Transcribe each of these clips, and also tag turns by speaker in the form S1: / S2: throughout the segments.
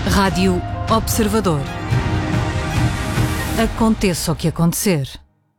S1: Rádio Observador. Aconteça o que acontecer.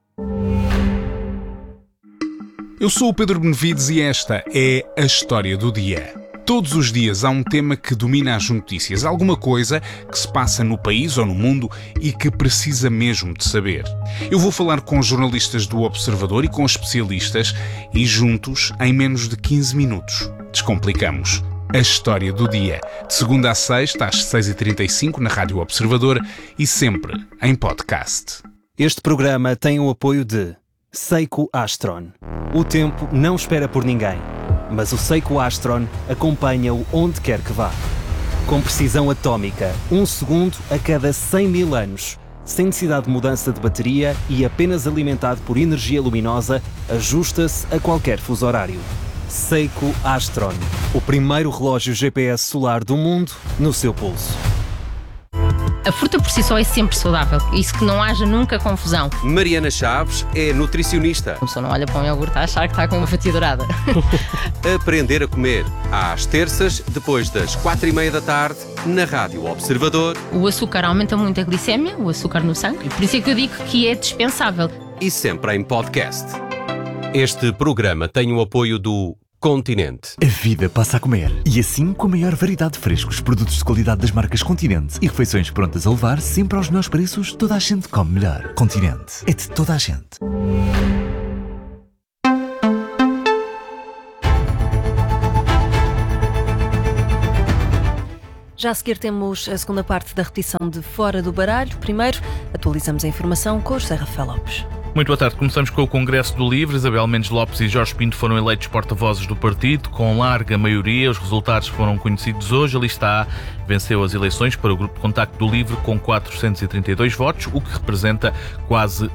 S2: Eu sou o Pedro Benevides e esta é a História do Dia. Todos os dias há um tema que domina as notícias, alguma coisa que se passa no país ou no mundo e que precisa mesmo de saber. Eu vou falar com jornalistas do Observador e com especialistas e juntos, em menos de 15 minutos, descomplicamos a História do Dia. De segunda a sexta, às 6h35 na Rádio Observador e sempre em podcast.
S3: Este programa tem o apoio de Seiko Astron. O tempo não espera por ninguém, mas o Seiko Astron acompanha-o onde quer que vá. Com precisão atómica, 1 segundo a cada 100 mil anos, sem necessidade de mudança de bateria e apenas alimentado por energia luminosa, ajusta-se a qualquer fuso horário. Seiko Astron, o primeiro relógio GPS solar do mundo no seu pulso.
S4: A fruta por si só é sempre saudável, isso que não haja nunca confusão.
S5: Mariana Chaves é nutricionista.
S4: A pessoa não olha para um iogurte a achar que está com uma fatia dourada.
S5: Aprender a comer, às terças, depois das 4h30 da tarde, na Rádio Observador.
S4: O açúcar aumenta muito a glicémia, o açúcar no sangue, por isso é que eu digo que é dispensável.
S5: E sempre em podcast. Este programa tem o apoio do Continente.
S6: A vida passa a comer. E assim, com a maior variedade de frescos, produtos de qualidade das marcas Continente e refeições prontas a levar, sempre aos melhores preços, toda a gente come melhor. Continente. É de toda a gente.
S7: Já a seguir temos a segunda parte da repetição de Fora do Baralho. Primeiro, atualizamos a informação com o José Rafael Lopes.
S8: Muito boa tarde. Começamos com o Congresso do Livre. Isabel Mendes Lopes e Jorge Pinto foram eleitos porta-vozes do partido com larga maioria. Os resultados foram conhecidos hoje. A lista A venceu as eleições para o Grupo de Contacto do Livre com 432 votos, o que representa quase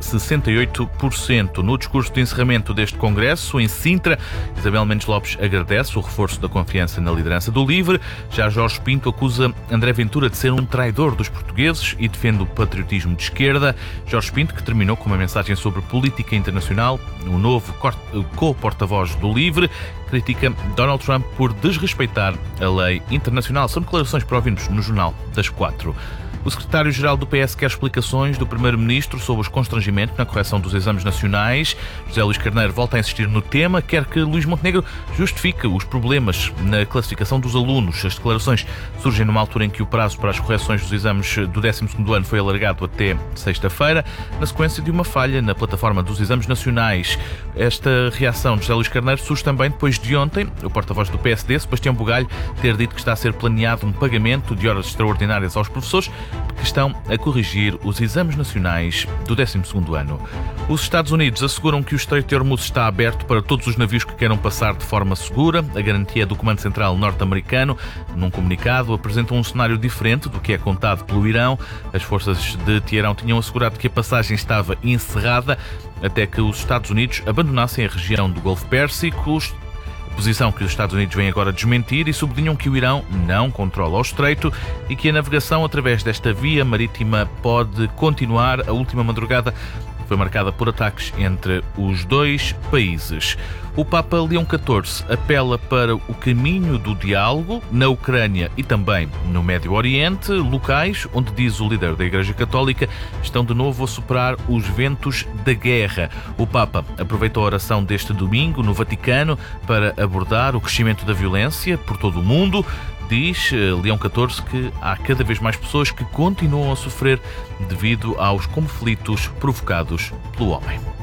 S8: 68%. No discurso de encerramento deste Congresso, em Sintra, Isabel Mendes Lopes agradece o reforço da confiança na liderança do Livre. Já Jorge Pinto acusa André Ventura de ser um traidor dos portugueses e defende o patriotismo de esquerda. Jorge Pinto, que terminou com uma mensagem sobre política internacional, o novo co-porta-voz do Livre, critica Donald Trump por desrespeitar a lei internacional. São declarações para ouvirmos no Jornal das 4. O secretário-geral do PS quer explicações do primeiro-ministro sobre os constrangimentos na correção dos exames nacionais. José Luís Carneiro volta a insistir no tema, quer que Luís Montenegro justifique os problemas na classificação dos alunos. As declarações surgem numa altura em que o prazo para as correções dos exames do 12º ano foi alargado até sexta-feira, na sequência de uma falha na plataforma dos exames nacionais. Esta reação de José Luís Carneiro surge também depois de ontem o porta-voz do PSD, Sebastião Bugalho, ter dito que está a ser planeado um pagamento de horas extraordinárias aos professores que estão a corrigir os exames nacionais do 12º ano. Os Estados Unidos asseguram que o Estreito de Hormuz está aberto para todos os navios que queiram passar de forma segura. A garantia do Comando Central norte-americano, num comunicado, apresenta um cenário diferente do que é contado pelo Irão. As forças de Teherão tinham assegurado que a passagem estava encerrada até que os Estados Unidos abandonassem a região do Golfo Pérsico, posição que os Estados Unidos vêm agora desmentir, e sublinham que o Irão não controla o estreito e que a navegação através desta via marítima pode continuar. A última madrugada foi marcada por ataques entre os dois países. O Papa Leão XIV apela para o caminho do diálogo na Ucrânia e também no Médio Oriente, locais onde, diz o líder da Igreja Católica, estão de novo a superar os ventos da guerra. O Papa aproveitou a oração deste domingo no Vaticano para abordar o crescimento da violência por todo o mundo. Diz Leão XIV que há cada vez mais pessoas que continuam a sofrer devido aos conflitos provocados pelo homem.